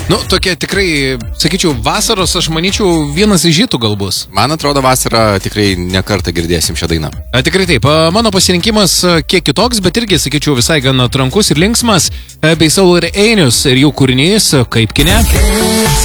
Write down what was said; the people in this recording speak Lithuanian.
Nu, tokie tikrai, sakyčiau, vasaros, aš manyčiau, vienas iš hitų gal bus. Man atrodo, vasarą tikrai nekartą girdėsim šią dainą. Tikrai taip. Mano pasirinkimas kiek kitoks, bet irgi, sakyčiau, visai gan trankus ir linksmas. Bei Saul ir Einius ir jų kūrinys, kaip kine.